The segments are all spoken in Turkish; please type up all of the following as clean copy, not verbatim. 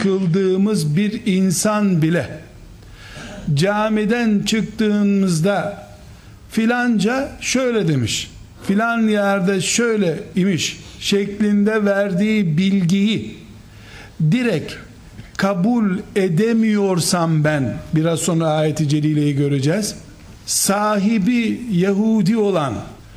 kıldığımız bir insan bile camiden çıktığımızda filanca şöyle demiş, filan yerde şöyle imiş şeklinde verdiği bilgiyi direkt kabul edemiyorsam, ben biraz sonra ayet-i celileyi göreceğiz, sahibi Yahudi olan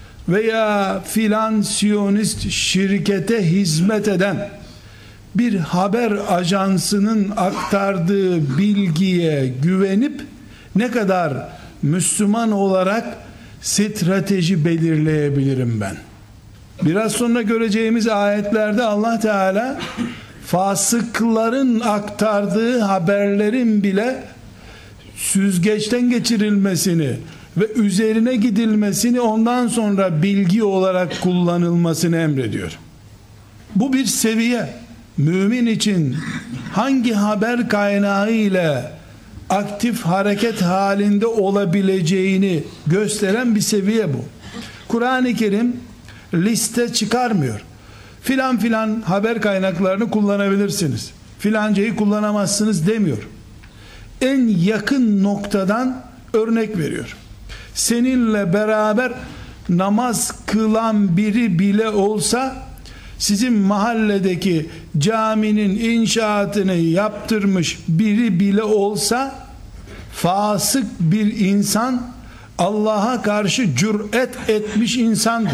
veya filan Siyonist şirkete hizmet eden bir haber ajansının aktardığı bilgiye güvenip ne kadar Müslüman olarak strateji belirleyebilirim ben? Biraz sonra göreceğimiz ayetlerde Allah Teala fasıkların aktardığı haberlerin bile süzgeçten geçirilmesini ve üzerine gidilmesini, ondan sonra bilgi olarak kullanılmasını emrediyor. Bu bir seviye. Mümin için hangi haber kaynağı ile aktif hareket halinde olabileceğini gösteren bir seviye bu. Kur'an-ı Kerim liste çıkarmıyor. Filan filan haber kaynaklarını kullanabilirsiniz, filancayı kullanamazsınız demiyor. En yakın noktadan örnek veriyor. Seninle beraber namaz kılan biri bile olsa, sizin mahalledeki caminin inşaatını yaptırmış biri bile olsa, fasık bir insan, Allah'a karşı cüret etmiş insandır.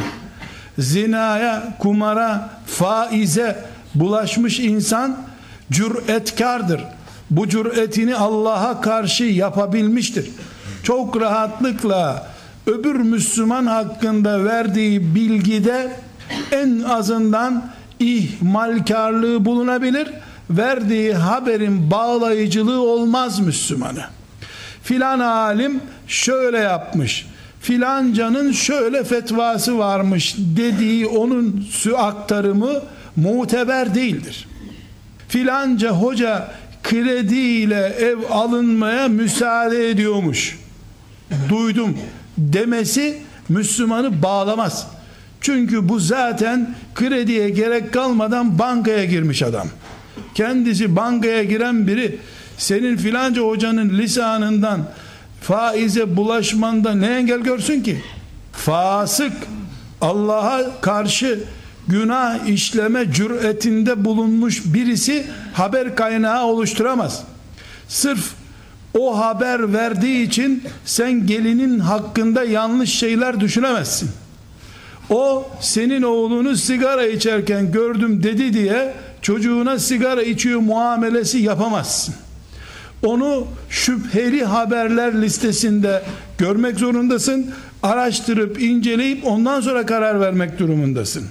Zinaya, kumara, faize bulaşmış insan cüretkardır. Bu cüretini Allah'a karşı yapabilmiştir. Çok rahatlıkla öbür Müslüman hakkında verdiği bilgide en azından ihmalkarlığı bulunabilir. Verdiği haberin bağlayıcılığı olmaz Müslümanı. Filan alim şöyle yapmış, filancanın şöyle fetvası varmış dediği onun aktarımı muteber değildir. Filanca hoca krediyle ev alınmaya müsaade ediyormuş, duydum demesi Müslümanı bağlamaz. Çünkü bu zaten krediye gerek kalmadan bankaya girmiş adam. Kendisi bankaya giren biri senin filanca hocanın lisanından faize bulaşmanda ne engel görsün ki? Fasık, Allah'a karşı günah işleme cüretinde bulunmuş birisi haber kaynağı oluşturamaz. Sırf o haber verdiği için sen gelinin hakkında yanlış şeyler düşünemezsin. O senin oğlunu sigara içerken gördüm dedi diye çocuğuna sigara içiyor muamelesi yapamazsın. Onu şüpheli haberler listesinde görmek zorundasın. Araştırıp inceleyip ondan sonra karar vermek durumundasın.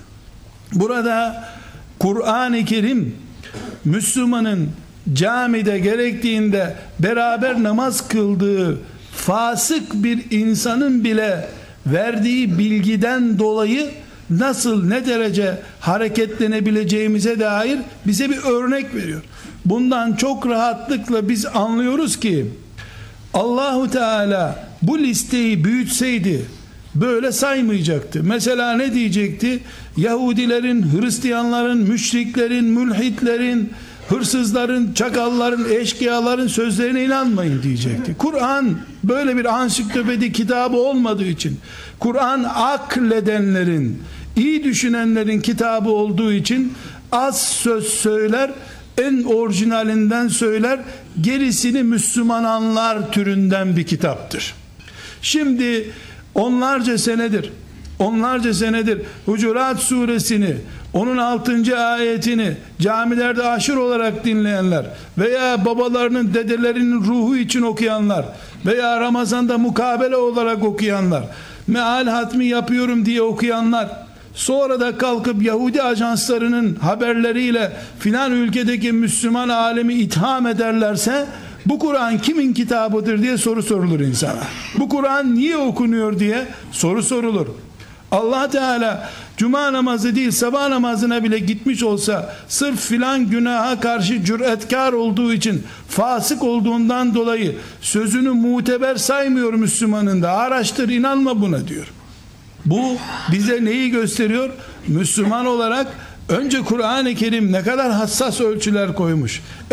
Burada Kur'an-ı Kerim Müslümanın camide gerektiğinde beraber namaz kıldığı fasık bir insanın bile verdiği bilgiden dolayı nasıl, ne derece hareketlenebileceğimize dair bize bir örnek veriyor. Bundan çok rahatlıkla biz anlıyoruz ki Allahu Teala bu listeyi büyütseydi böyle saymayacaktı. Mesela ne diyecekti? Yahudilerin, Hristiyanların, müşriklerin, mülhitlerin, hırsızların, çakalların, eşkıyaların sözlerine inanmayın diyecekti. Kur'an böyle bir ansiklopedi kitabı olmadığı için, Kur'an akledenlerin, iyi düşünenlerin kitabı olduğu için az söz söyler, en orijinalinden söyler, gerisini Müslüman anlar türünden bir kitaptır. Şimdi onlarca senedir Hucurat suresini, onun 6. ayetini camilerde aşır olarak dinleyenler veya babalarının, dedelerinin ruhu için okuyanlar veya Ramazan'da mukabele olarak okuyanlar, meal hatmi yapıyorum diye okuyanlar, sonra da kalkıp Yahudi ajanslarının haberleriyle filan ülkedeki Müslüman alemi itham ederlerse, bu Kur'an kimin kitabıdır diye soru sorulur insana. Bu Kur'an niye okunuyor diye soru sorulur. Allah Teala cuma namazı değil sabah namazına bile gitmiş olsa, sırf filan günaha karşı cüretkar olduğu için, fasık olduğundan dolayı sözünü muteber saymıyor Müslümanın da. Araştır, inanma buna diyor. Bu bize neyi gösteriyor? Müslüman olarak önce Kur'an-ı Kerim ne kadar hassas ölçüler koymuş.